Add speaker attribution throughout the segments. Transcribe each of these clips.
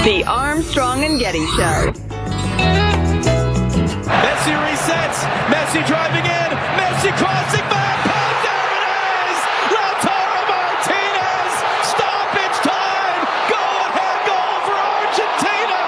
Speaker 1: The Armstrong and Getty Show.
Speaker 2: Messi resets. Messi driving in. Messi crossing back. Oh, there it is. Lautaro Martinez. Stoppage time. Go-ahead goal for Argentina.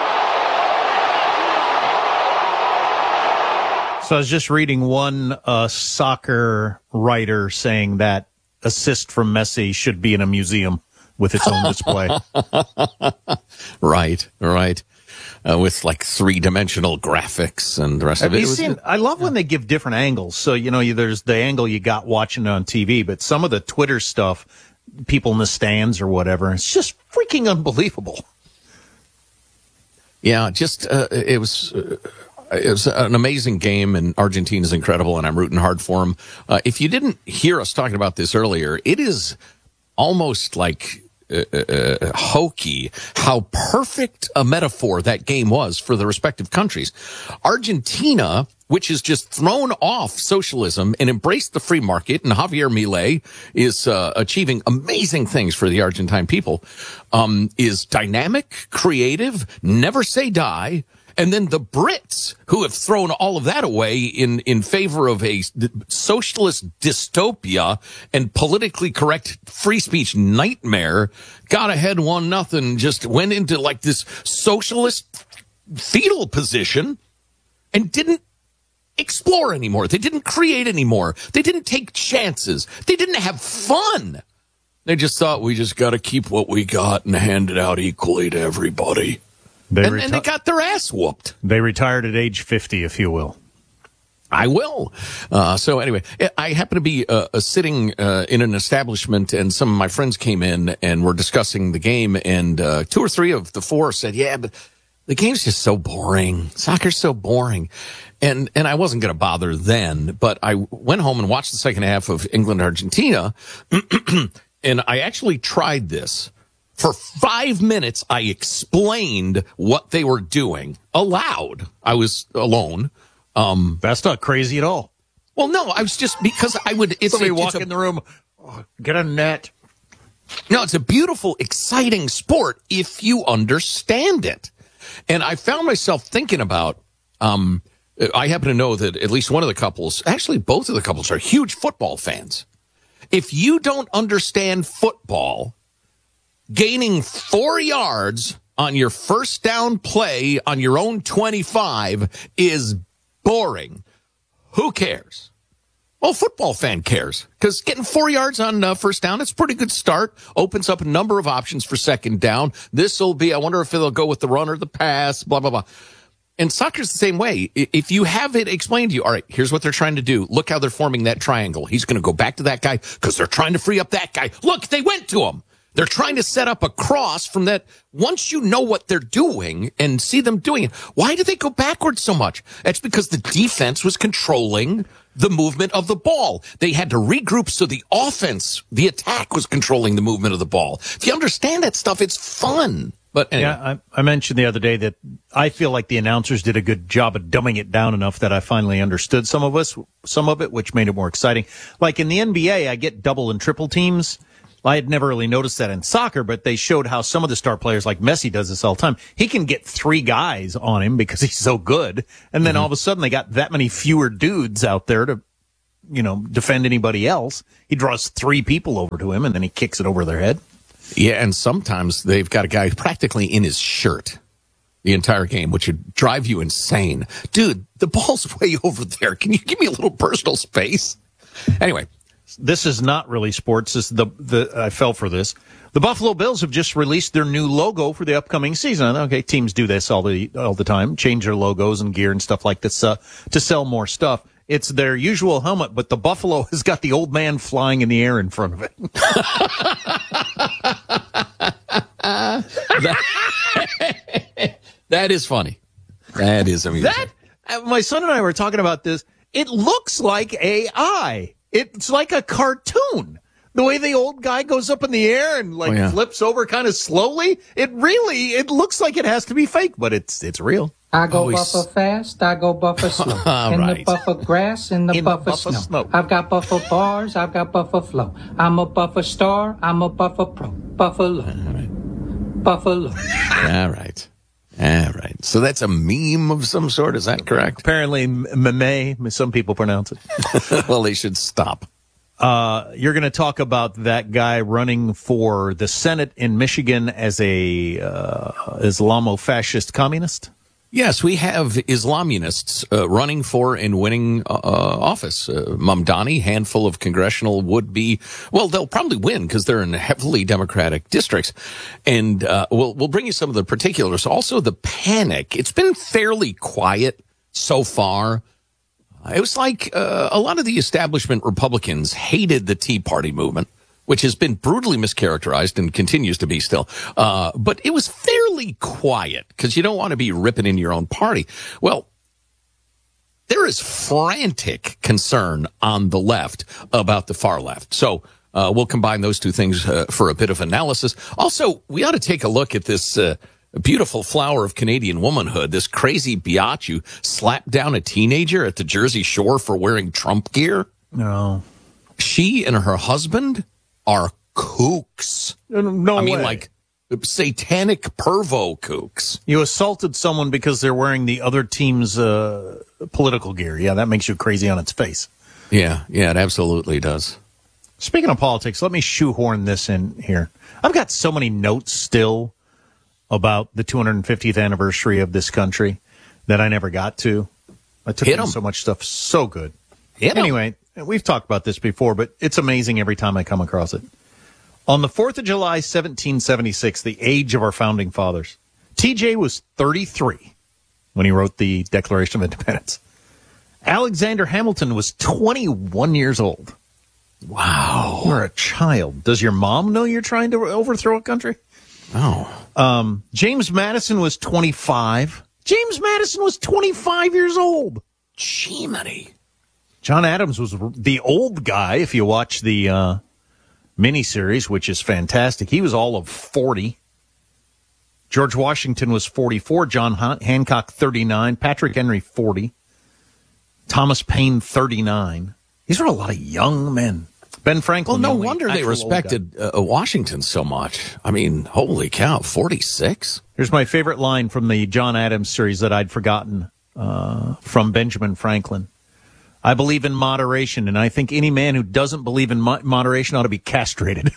Speaker 3: So I was just reading one soccer writer saying that assist from Messi should be in a museum with its own display.
Speaker 4: Right. With like 3-dimensional graphics and the rest of it.
Speaker 3: I love when they give different angles. So, there's the angle you got watching it on TV, but some of the Twitter stuff, people in the stands or whatever, it's just freaking unbelievable.
Speaker 4: Yeah, it was an amazing game, and Argentina's incredible, and I'm rooting hard for them. If you didn't hear us talking about this earlier, it is almost like hokey how perfect a metaphor that game was for the respective countries. Argentina, which has just thrown off socialism and embraced the free market, and Javier Milei is achieving amazing things for the Argentine people, is dynamic, creative, never say die. And then the Brits, who have thrown all of that away in favor of a socialist dystopia and politically correct free speech nightmare, got ahead 1-0, just went into like this socialist fetal position and didn't explore anymore. They didn't create anymore. They didn't take chances. They didn't have fun. They just thought, we just got to keep what we got and hand it out equally to everybody. And they got their ass whooped.
Speaker 3: They retired at age 50, if you will.
Speaker 4: I will. So anyway, I happen to be sitting in an establishment, and some of my friends came in and were discussing the game, and 2 or 3 of the 4 said, yeah, but the game's just so boring. Soccer's so boring. And I wasn't going to bother then, but I went home and watched the second half of England-Argentina, and I actually tried this. For 5 minutes, I explained what they were doing aloud. I was alone.
Speaker 3: That's not crazy at all.
Speaker 4: Well, no, I was just because I would.
Speaker 3: Somebody walk in the room, get a net.
Speaker 4: No, it's a beautiful, exciting sport if you understand it. And I found myself thinking about. I happen to know that at least one of the couples, actually both of the couples, are huge football fans. If you don't understand football, gaining 4 yards on your first down play on your own 25 is boring. Who cares? Well, football fan cares, because getting 4 yards on first down, it's a pretty good start. Opens up a number of options for second down. This will be, I wonder if they'll go with the run or the pass, blah, blah, blah. And soccer's the same way. If you have it explained to you, all right, here's what they're trying to do. Look how they're forming that triangle. He's going to go back to that guy because they're trying to free up that guy. Look, they went to him. They're trying to set up a cross from that. Once you know what they're doing and see them doing it, why do they go backwards so much? That's because the defense was controlling the movement of the ball. They had to regroup so the offense, the attack, was controlling the movement of the ball. If you understand that stuff, it's fun. But anyway.
Speaker 3: Yeah, I mentioned the other day that I feel like the announcers did a good job of dumbing it down enough that I finally understood some of it, which made it more exciting. Like in the NBA, I get double and triple teams. I had never really noticed that in soccer, but they showed how some of the star players, like Messi does this all the time, he can get 3 guys on him because he's so good. And then all of a sudden they got that many fewer dudes out there to, defend anybody else. He draws 3 people over to him and then he kicks it over their head.
Speaker 4: Yeah, and sometimes they've got a guy practically in his shirt the entire game, which would drive you insane. Dude, the ball's way over there. Can you give me a little personal space? Anyway.
Speaker 3: This is not really sports. This I fell for this. The Buffalo Bills have just released their new logo for the upcoming season. Okay, teams do this all the time, change their logos and gear and stuff like this to sell more stuff. It's their usual helmet, but the buffalo has got the old man flying in the air in front of it.
Speaker 4: That is funny. That is amusing.
Speaker 3: My son and I were talking about this. It looks like AI. It's like a cartoon. The way the old guy goes up in the air and flips over kind of slowly. It looks like it has to be fake, but it's real.
Speaker 5: I go buffer fast, I go buffer slow. In the buffer grass, in the buffer snow. I've got buffer bars, I've got buffer flow. I'm a buffer star, I'm a buffer pro. Buffalo. buffalo.
Speaker 4: All right. So that's a meme of some sort. Is that correct?
Speaker 3: Apparently, meme, some people pronounce it.
Speaker 4: Well, they should stop.
Speaker 3: You're going to talk about that guy running for the Senate in Michigan as a Islamo-fascist communist?
Speaker 4: Yes, we have Islamunists running for and winning office. Mamdani, handful of congressional would-be, well, they'll probably win because they're in heavily Democratic districts. And we'll bring you some of the particulars. Also, the panic. It's been fairly quiet so far. It was like a lot of the establishment Republicans hated the Tea Party movement, which has been brutally mischaracterized and continues to be still. But it was fairly quiet because you don't want to be ripping in your own party. Well, there is frantic concern on the left about the far left. So we'll combine those two things for a bit of analysis. Also, we ought to take a look at this beautiful flower of Canadian womanhood, this crazy biatch slapped down a teenager at the Jersey Shore for wearing Trump gear.
Speaker 3: No.
Speaker 4: She and her husband are kooks.
Speaker 3: No
Speaker 4: I mean,
Speaker 3: way.
Speaker 4: like satanic pervo kooks.
Speaker 3: You assaulted someone because they're wearing the other team's political gear. Yeah, that makes you crazy on its face.
Speaker 4: Yeah, it absolutely does.
Speaker 3: Speaking of politics, let me shoehorn this in here. I've got so many notes still about the 250th anniversary of this country that I never got to. I took in so much stuff. So good. Anyway, we've talked about this before, but it's amazing every time I come across it. On the 4th of July, 1776, the age of our founding fathers, TJ was 33 when he wrote the Declaration of Independence. Alexander Hamilton was 21 years old.
Speaker 4: Wow.
Speaker 3: You're a child. Does your mom know you're trying to overthrow a country?
Speaker 4: Oh.
Speaker 3: James Madison was 25. James Madison was 25 years old.
Speaker 4: Jiminy.
Speaker 3: John Adams was the old guy, if you watch the miniseries, which is fantastic. He was all of 40. George Washington was 44. John Hancock, 39. Patrick Henry, 40. Thomas Paine, 39. These were a lot of young men. Ben Franklin.
Speaker 4: Well, no wonder they respected Washington so much. I mean, holy cow, 46?
Speaker 3: Here's my favorite line from the John Adams series that I'd forgotten from Benjamin Franklin. I believe in moderation, and I think any man who doesn't believe in moderation ought to be castrated.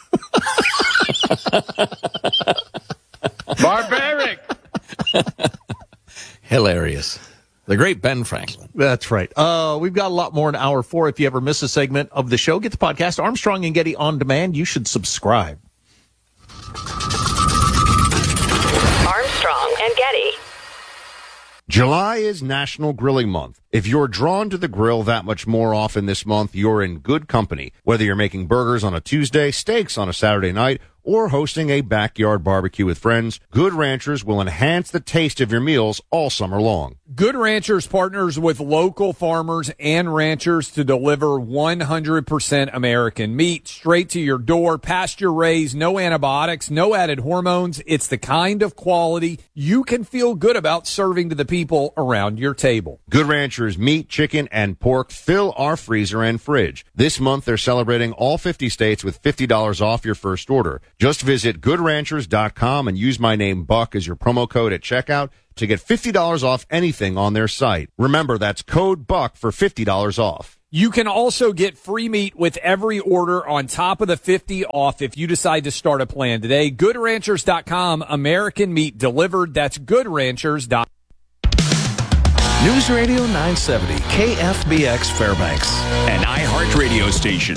Speaker 6: Barbaric.
Speaker 4: Hilarious. The great Ben Franklin.
Speaker 3: That's right. We've got a lot more in hour 4. If you ever miss a segment of the show, get the podcast Armstrong and Getty on demand. You should subscribe.
Speaker 1: Armstrong and Getty.
Speaker 6: July is National Grilling Month. If you're drawn to the grill that much more often this month, you're in good company. Whether you're making burgers on a Tuesday, steaks on a Saturday night, or hosting a backyard barbecue with friends, Good Ranchers will enhance the taste of your meals all summer long.
Speaker 7: Good Ranchers partners with local farmers and ranchers to deliver 100% American meat straight to your door, pasture-raised, no antibiotics, no added hormones. It's the kind of quality you can feel good about serving to the people around your table.
Speaker 6: Good Ranchers meat, chicken, and pork fill our freezer and fridge. This month, they're celebrating all 50 states with $50 off your first order. Just visit GoodRanchers.com and use my name Buck as your promo code at checkout to get $50 off anything on their site. Remember, that's code BUCK for $50 off.
Speaker 7: You can also get free meat with every order on top of the 50 off if you decide to start a plan today. GoodRanchers.com, American meat delivered. That's GoodRanchers.com.
Speaker 8: News Radio 970, KFBX Fairbanks, an iHeartRadio station.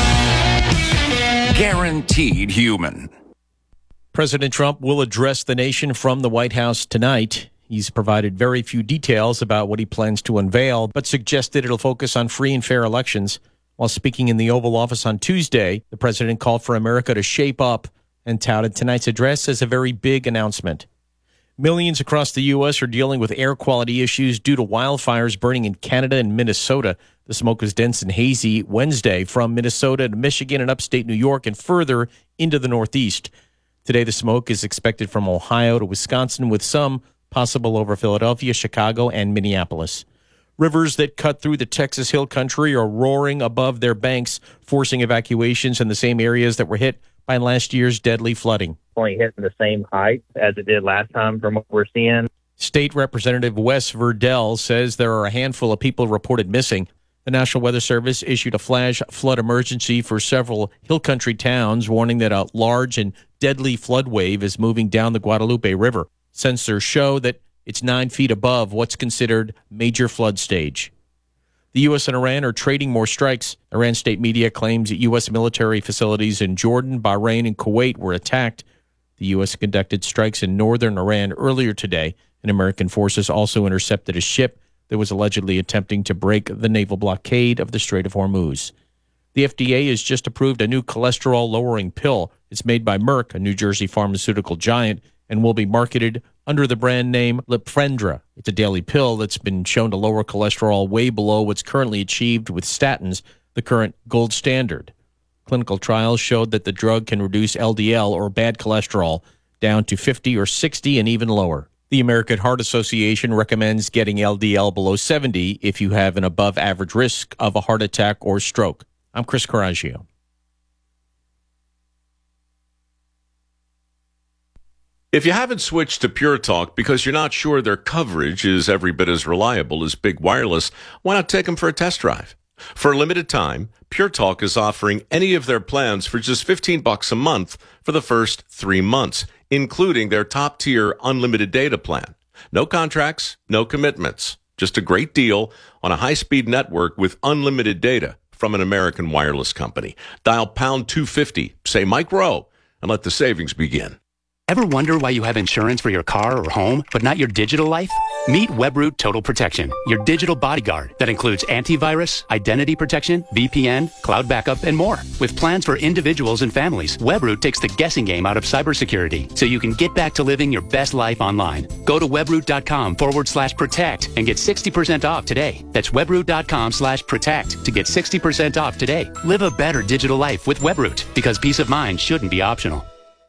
Speaker 8: Guaranteed human.
Speaker 9: President Trump will address the nation from the White House tonight. He's provided very few details about what he plans to unveil, but suggested it'll focus on free and fair elections. While speaking in the Oval Office on Tuesday, the president called for America to shape up and touted tonight's address as a very big announcement. Millions across the U.S. are dealing with air quality issues due to wildfires burning in Canada and Minnesota. The smoke was dense and hazy Wednesday from Minnesota to Michigan and upstate New York and further into the Northeast. Today, the smoke is expected from Ohio to Wisconsin, with some possible over Philadelphia, Chicago, and Minneapolis. Rivers that cut through the Texas Hill Country are roaring above their banks, forcing evacuations in the same areas that were hit by last year's deadly flooding.
Speaker 10: Only hitting the same height as it did last time from what we're seeing.
Speaker 9: State Representative Wes Verdell says there are a handful of people reported missing. The National Weather Service issued a flash flood emergency for several hill country towns, warning that a large and deadly flood wave is moving down the Guadalupe River. Sensors show that it's 9 feet above what's considered major flood stage. The U.S. and Iran are trading more strikes. Iran state media claims that U.S. military facilities in Jordan, Bahrain, and Kuwait were attacked. The U.S. conducted strikes in northern Iran earlier today, and American forces also intercepted a ship that was allegedly attempting to break the naval blockade of the Strait of Hormuz. The FDA has just approved a new cholesterol-lowering pill. It's made by Merck, a New Jersey pharmaceutical giant, and will be marketed under the brand name Lipfendra. It's a daily pill that's been shown to lower cholesterol way below what's currently achieved with statins, the current gold standard. Clinical trials showed that the drug can reduce LDL, or bad cholesterol, down to 50 or 60 and even lower. The American Heart Association recommends getting LDL below 70 if you have an above-average risk of a heart attack or stroke. I'm Chris Coraggio.
Speaker 11: If you haven't switched to Pure Talk because you're not sure their coverage is every bit as reliable as Big Wireless, why not take them for a test drive? For a limited time, Pure Talk is offering any of their plans for just $15 a month for the first 3 months, including their top-tier unlimited data plan. No contracts, no commitments. Just a great deal on a high-speed network with unlimited data from an American wireless company. Dial pound 250, say Mike Rowe, and let the savings begin.
Speaker 12: Ever wonder why you have insurance for your car or home, but not your digital life? Meet WebRoot Total Protection, your digital bodyguard that includes antivirus, identity protection, VPN, cloud backup, and more. With plans for individuals and families, WebRoot takes the guessing game out of cybersecurity so you can get back to living your best life online. Go to webroot.com/protect and get 60% off today. That's webroot.com/protect to get 60% off today. Live a better digital life with WebRoot, because peace of mind shouldn't be optional.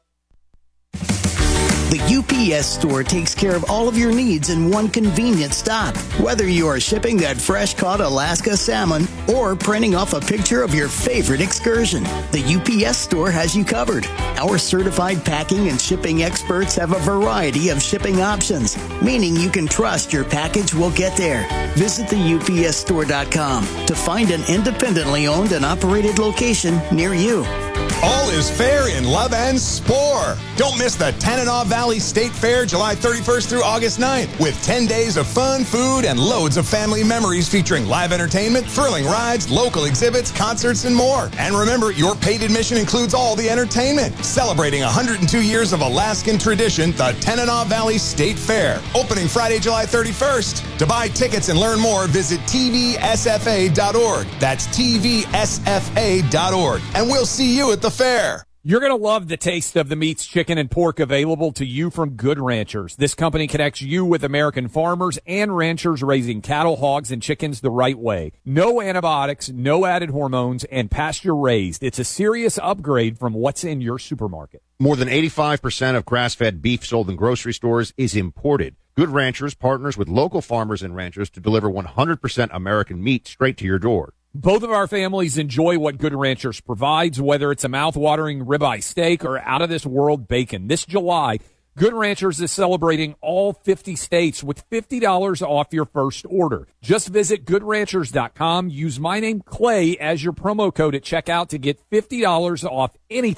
Speaker 13: The UPS Store takes care of all of your needs in one convenient stop. Whether you are shipping that fresh-caught Alaska salmon or printing off a picture of your favorite excursion, the UPS Store has you covered. Our certified packing and shipping experts have a variety of shipping options, meaning you can trust your package will get there. Visit the UPSstore.com to find an independently owned and operated location near you.
Speaker 14: All is fair in love and sport. Don't miss the Tanana Valley State Fair July 31st through August 9th with 10 days of fun, food, and loads of family memories featuring live entertainment, thrilling rides, local exhibits, concerts, and more. And remember, your paid admission includes all the entertainment. Celebrating 102 years of Alaskan tradition, the Tanana Valley State Fair. Opening Friday, July 31st. To buy tickets and learn more, visit tvsfa.org. That's tvsfa.org. And we'll see you at the fair.
Speaker 7: You're going to love the taste of the meats, chicken, and pork available to you from Good Ranchers. This company connects you with American farmers and ranchers raising cattle, hogs, and chickens the right way. No antibiotics, no added hormones, and pasture raised. It's a serious upgrade from what's in your supermarket.
Speaker 6: More than 85% of grass-fed beef sold in grocery stores is imported. Good Ranchers partners with local farmers and ranchers to deliver 100% American meat straight to your door.
Speaker 7: Both of our families enjoy what Good Ranchers provides, whether it's a mouth-watering ribeye steak or out-of-this-world bacon. This July, Good Ranchers is celebrating all 50 states with $50 off your first order. Just visit GoodRanchers.com. Use my name, Clay, as your promo code at checkout to get $50 off anything.